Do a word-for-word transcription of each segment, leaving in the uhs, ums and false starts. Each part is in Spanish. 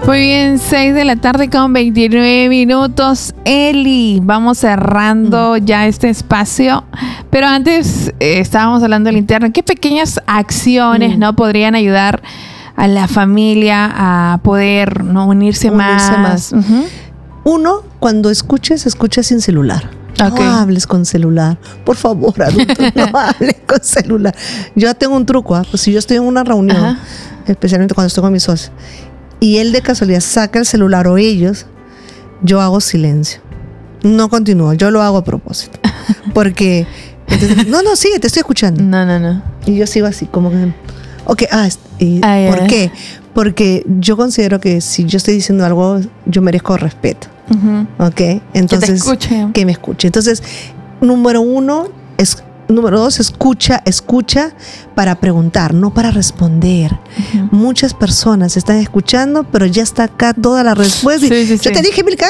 Muy bien, seis de la tarde con veintinueve minutos. Eli, vamos cerrando mm. ya este espacio. Pero antes eh, estábamos hablando del interno. ¿Qué pequeñas acciones mm. no podrían ayudar a la familia a poder no unirse, unirse más? más. Uh-huh. Uno, cuando escuches, escucha sin celular. Okay. No hables con celular. Por favor, adultos, no hables con celular. Yo tengo un truco, ¿eh? Pues si yo estoy en una reunión, uh-huh. especialmente cuando estoy con mis socios, y él de casualidad saca el celular o ellos, yo hago silencio. No continúo, yo lo hago a propósito. Porque, entonces, no, no, sigue, te estoy escuchando. No, no, no. Y yo sigo así, como que, ok, ah, y, ah ¿por yeah. qué? Porque yo considero que si yo estoy diciendo algo, yo merezco respeto. Uh-huh. Ok, entonces. Que te escuche. Que me escuche. Entonces, número uno, es, número dos, escucha, escucha para preguntar, no para responder. Uh-huh. Muchas personas están escuchando, pero ya está acá toda la respuesta. Sí, sí, yo sí. te dije mil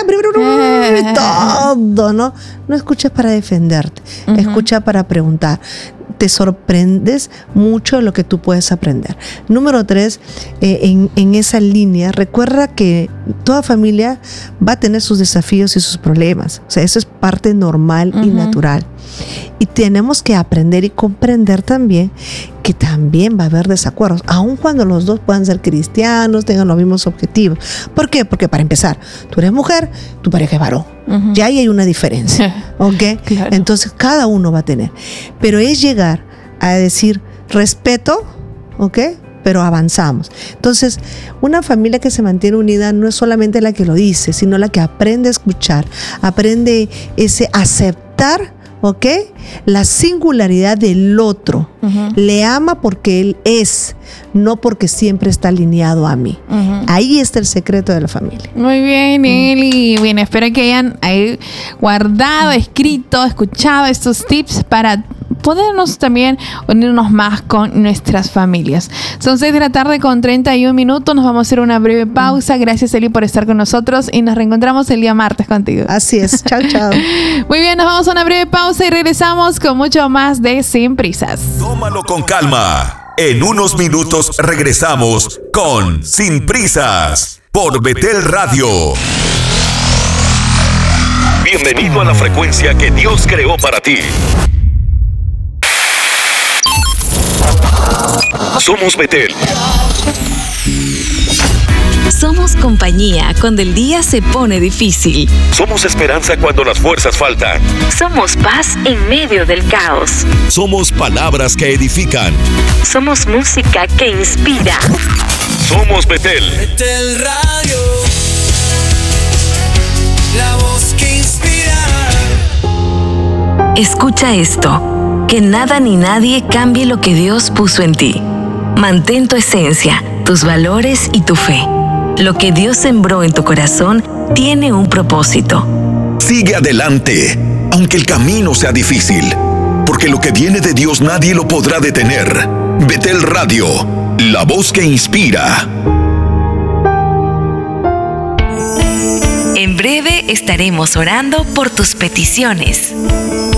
y todo, ¿no? No escuchas para defenderte, uh-huh. escucha para preguntar. Te sorprendes mucho de lo que tú puedes aprender. Número tres, eh, en, en esa línea, recuerda que toda familia va a tener sus desafíos y sus problemas. O sea, eso es parte normal uh-huh. y natural. Y tenemos que aprender y comprender también que también va a haber desacuerdos, aun cuando los dos puedan ser cristianos, tengan los mismos objetivos. ¿Por qué? Porque para empezar, tú eres mujer, tu pareja es varón. Uh-huh. Ya ahí hay una diferencia. ¿Ok? Claro. Entonces cada uno va a tener. Pero es llegar a decir respeto, ¿ok? Pero avanzamos. Entonces, una familia que se mantiene unida no es solamente la que lo dice, sino la que aprende a escuchar, aprende ese aceptar, ¿ok? La singularidad del otro. Uh-huh. Le ama porque él es, no porque siempre está alineado a mí. Uh-huh. Ahí está el secreto de la familia. Muy bien, Eli. Uh-huh. Bien, espero que hayan ahí guardado, escrito, escuchado estos tips para podernos también unirnos más con nuestras familias. Son seis de la tarde con treinta y un minutos. Nos vamos a hacer una breve pausa. Gracias, Eli, por estar con nosotros y nos reencontramos el día martes contigo. Así es. Chao, chao. Muy bien, nos vamos a una breve pausa y regresamos con mucho más de Sin Prisas. Tómalo con calma. En unos minutos regresamos con Sin Prisas por Betel Radio. Bienvenido a la frecuencia que Dios creó para ti. Somos Betel. Somos compañía cuando el día se pone difícil. Somos esperanza cuando las fuerzas faltan. Somos paz en medio del caos. Somos palabras que edifican. Somos música que inspira. Somos Betel. Betel Radio, la voz que inspira. Escucha esto, que nada ni nadie cambie lo que Dios puso en ti. Mantén tu esencia, tus valores y tu fe. Lo que Dios sembró en tu corazón tiene un propósito. Sigue adelante, aunque el camino sea difícil, porque lo que viene de Dios nadie lo podrá detener. Betel Radio, la voz que inspira. En breve estaremos orando por tus peticiones.